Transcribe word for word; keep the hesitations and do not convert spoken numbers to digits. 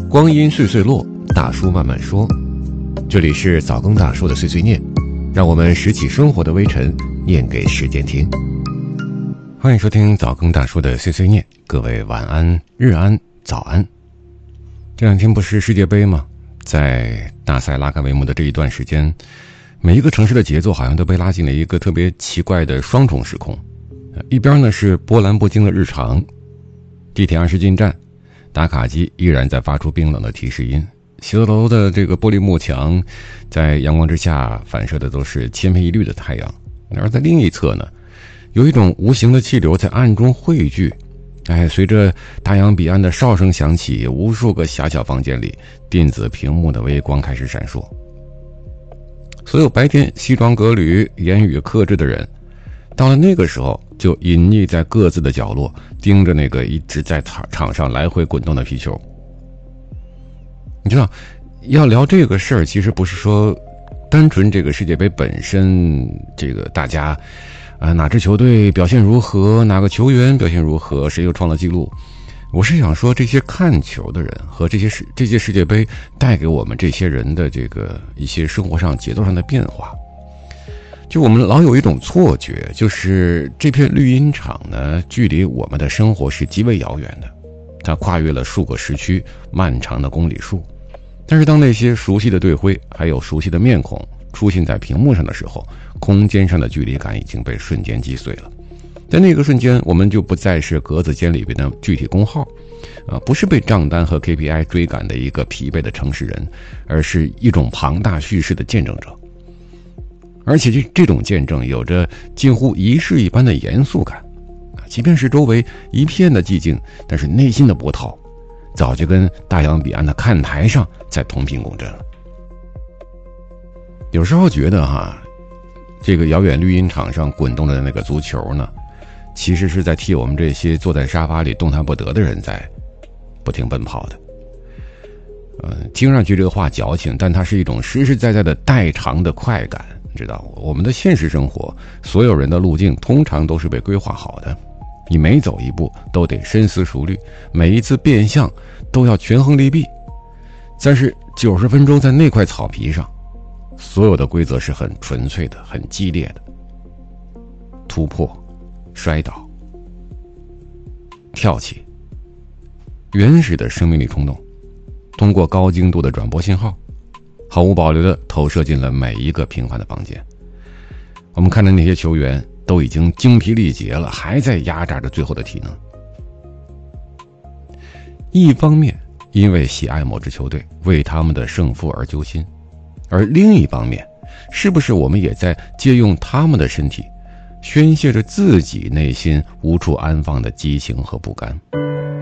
光阴岁岁落，大叔慢慢说。这里是早更大叔的碎碎念，让我们拾起生活的微尘，念给时间听。欢迎收听早更大叔的碎碎念，各位晚安、日安、早安。这两天不是世界杯吗？在大赛拉开帷幕的这一段时间，每一个城市的节奏好像都被拉进了一个特别奇怪的双重时空。一边呢是波澜不惊的日常，地铁按时进站，打卡机依然在发出冰冷的提示音，写字楼的这个玻璃幕墙在阳光之下反射的都是千篇一律的太阳。而在另一侧呢，有一种无形的气流在暗中汇聚，哎，随着大洋彼岸的哨声响起，无数个狭小房间里电子屏幕的微光开始闪烁。所有白天西装革履、言语克制的人，到了那个时候就隐匿在各自的角落，盯着那个一直在场上来回滚动的皮球。你知道，要聊这个事儿，其实不是说单纯这个世界杯本身，这个大家啊、呃、哪支球队表现如何，哪个球员表现如何，谁又创了纪录。我是想说，这些看球的人和这些世这些世界杯带给我们这些人的这个一些生活上节奏上的变化。就我们老有一种错觉，就是这片绿茵场呢，距离我们的生活是极为遥远的，它跨越了数个时区，漫长的公里数。但是当那些熟悉的队徽还有熟悉的面孔出现在屏幕上的时候，空间上的距离感已经被瞬间击碎了。在那个瞬间，我们就不再是格子间里边的具体工号，呃，不是被账单和 K P I 追赶的一个疲惫的城市人，而是一种庞大叙事的见证者。而且这这种见证有着近乎仪式一般的严肃感，即便是周围一片的寂静，但是内心的波涛早就跟大洋彼岸的看台上在同频共振了。有时候觉得哈，这个遥远绿茵场上滚动的那个足球呢，其实是在替我们这些坐在沙发里动弹不得的人在不停奔跑的。呃，听上去这个话矫情，但它是一种实实在在的代偿的快感。知道我们的现实生活，所有人的路径通常都是被规划好的，你每走一步都得深思熟虑，每一次变向都要权衡利弊。但是九十分钟在那块草皮上，所有的规则是很纯粹的，很激烈的。突破、摔倒、跳起，原始的生命力冲动通过高精度的转播信号，毫无保留地投射进了每一个平凡的房间。我们看着那些球员都已经精疲力竭了，还在压榨着最后的体能。一方面因为喜爱某支球队，为他们的胜负而揪心，而另一方面，是不是我们也在借用他们的身体，宣泄着自己内心无处安放的激情和不甘。